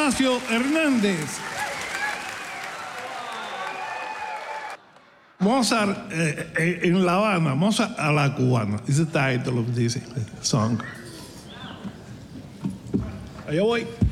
Atanasio Hernández. Mozart in La Habana, Mozart a la cubana is the title of this song. Allá voy.